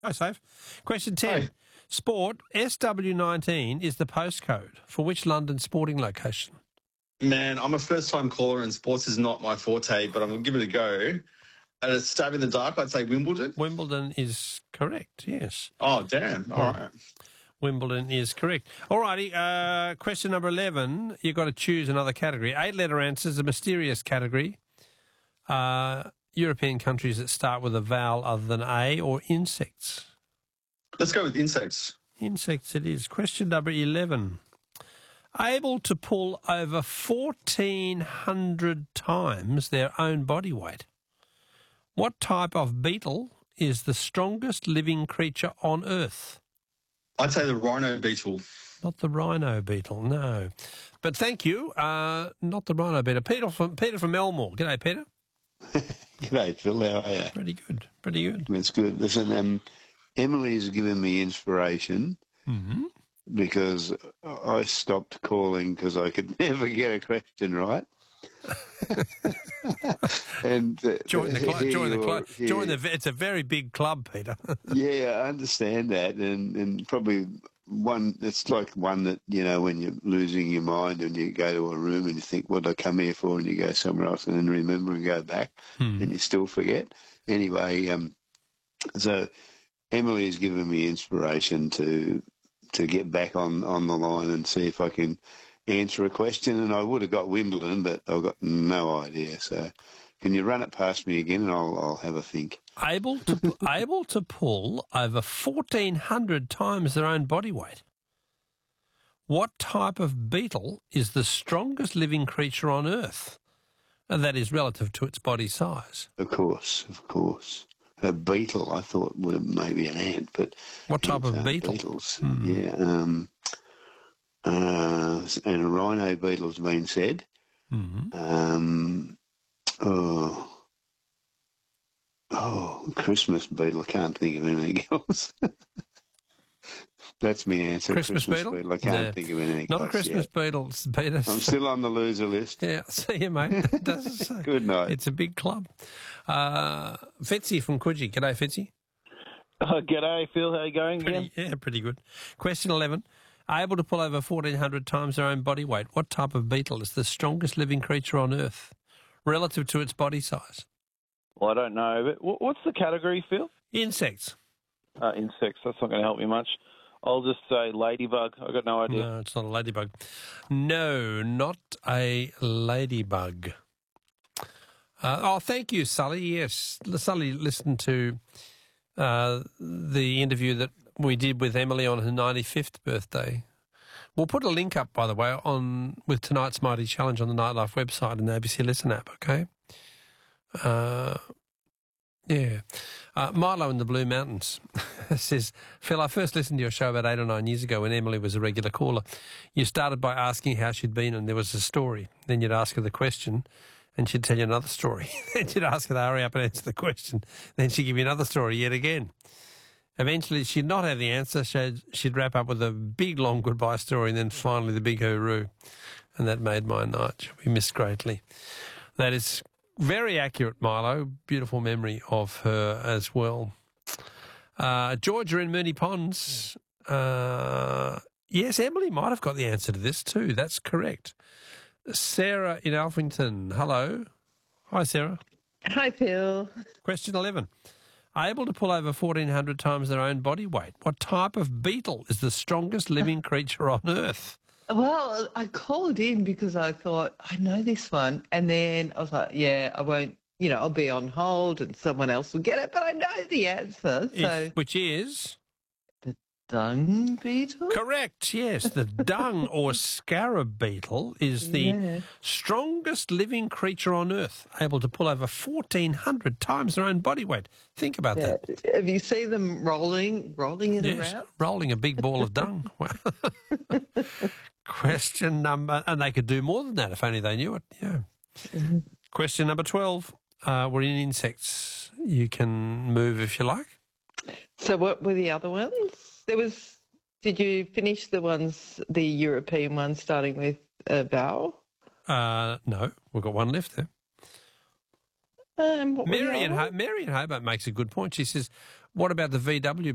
Hi, Safe. Question 10. Hi. Sport, SW19 is the postcode for which London sporting location? Man, I'm a first-time caller and sports is not my forte, but I'm going to give it a go. And it's stab in the dark, I'd say Wimbledon. Wimbledon is correct, yes. Oh, damn. All right. Wimbledon is correct. All righty, question number 11. You've got to choose another category. 8-letter answers, a mysterious category. European countries that start with a vowel other than A, or insects. Let's go with insects. Insects it is. Question number 11. Able to pull over 1,400 times their own body weight. What type of beetle is the strongest living creature on Earth? I'd say the rhino beetle. Not the rhino beetle, no. But thank you. Not the rhino beetle. Peter from Elmore. G'day, Peter. G'day, Phil. How are you? Pretty good. Pretty good. That's good. Listen, Emily's given me inspiration because I stopped calling because I could never get a question right. And join the club. Join the. It's a very big club, Peter. Yeah, I understand that, and probably one. It's like one that, you know, when you're losing your mind and you go to a room and you think, "What did I come here for?" and you go somewhere else and then remember and go back, and you still forget. Anyway, so Emily has given me inspiration to get back on the line and see if I can answer a question. And I would have got Wimbledon, but I've got no idea. So can you run it past me again and I'll have a think. Able to pull over 1,400 times their own body weight. What type of beetle is the strongest living creature on Earth? And that is relative to its body size. Of course. A beetle, I thought would have maybe an ant, but what type of beetle? Beetles, yeah. And a rhino beetle's been said. Christmas beetle. I can't think of anything else. That's my answer. Christmas beetle? I can't think of anything Not else. a Christmas beetle, Peter. I'm still on the loser list. Yeah, see you, mate. Good night. It's a big club. Fitzy from Coogee. G'day, Fitzy. G'day, Phil. How you going again? Pretty good. Question 11. Able to pull over 1,400 times their own body weight. What type of beetle is the strongest living creature on Earth relative to its body size? Well, I don't know. But what's the category, Phil? Insects. Insects. That's not going to help me much. I'll just say ladybug. I've got no idea. No, it's not a ladybug. No, not a ladybug. Thank you, Sully. Yes, Sully listened to the interview that we did with Emily on her 95th birthday. We'll put a link up, by the way, with tonight's Mighty Challenge on the Nightlife website and the ABC Listen app, okay? Milo in the Blue Mountains says, Phil, I first listened to your show about 8 or 9 years ago when Emily was a regular caller. You started by asking how she'd been and there was a story. Then you'd ask her the question and she'd tell you another story. Then you'd ask her to hurry up and answer the question. Then she'd give you another story yet again. Eventually she'd not have the answer. She'd wrap up with a big, long goodbye story and then finally the big hooroo. And that made my night. She'll be missed greatly. That is very accurate, Milo. Beautiful memory of her as well. Georgia in Moonee Ponds. Yes, Emily might have got the answer to this too. That's correct. Sarah in Alphington. Hello. Hi, Sarah. Hi, Phil. Question 11. Able to pull over 1,400 times their own body weight. What type of beetle is the strongest living creature on Earth? Well, I called in because I thought, I know this one. And then I was like, yeah, I won't, I'll be on hold and someone else will get it. But I know the answer. Which is? The dung beetle? Correct, yes. The dung or scarab beetle is the strongest living creature on Earth, able to pull over 1,400 times their own body weight. Think about that. Have you seen them rolling it around? Rolling a big ball of dung. Question number, and they could do more than that if only they knew it. Yeah. Question number 12. We're in insects. You can move if you like. So what were the other ones? Did you finish the European ones starting with a vowel? No, we've got one left there. Mary in Hobart makes a good point. She says, what about the VW